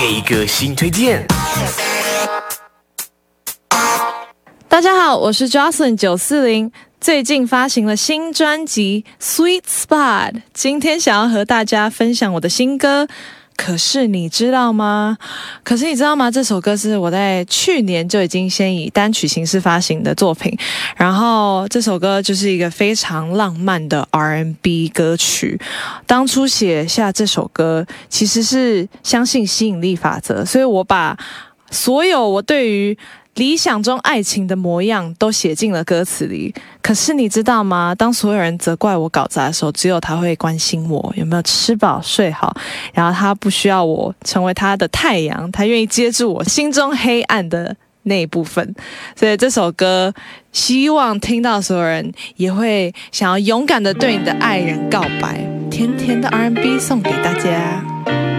K 歌新推荐。 大家好，我是 Jocelyn 940，最近发行了新专辑《Sweet Spot》，今天想要和大家分享我的新歌。可是你知道吗？这首歌是我在去年就已经先以单曲形式发行的作品，然后这首歌就是一个非常浪漫的 R&B 歌曲。当初写下这首歌，其实是相信吸引力法则，所以我把所有我对于理想中爱情的模样都写进了歌词里。可是你知道吗？当所有人责怪我搞砸的时候，只有他会关心我有没有吃饱睡好，然后他不需要我成为他的太阳，他愿意接住我心中黑暗的那一部分。所以这首歌希望听到所有人也会想要勇敢的对你的爱人告白。甜甜的 R&B 送给大家。